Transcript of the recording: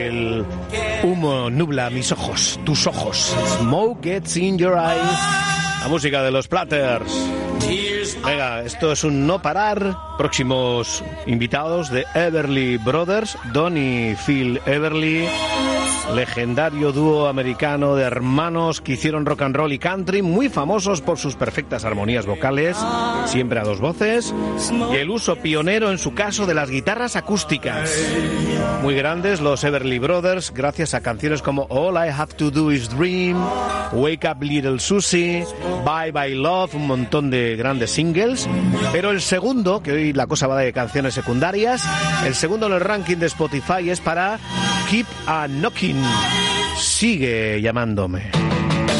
El humo nubla mis ojos, tus ojos. Smoke gets in your eyes. La música de los Platters. Venga, esto es un no parar. Próximos invitados de Everly Brothers, Don y Phil Everly, legendario dúo americano de hermanos que hicieron rock and roll y country, muy famosos por sus perfectas armonías vocales, siempre a dos voces, y el uso pionero en su caso de las guitarras acústicas. Muy grandes los Everly Brothers, gracias a canciones como All I Have to Do Is Dream, Wake Up Little Susie, Bye Bye Love, un montón de grandes singles. Pero el segundo, que hoy la cosa va de canciones secundarias, el segundo en el ranking de Spotify es para Keep a Knocking. Sigue llamándome.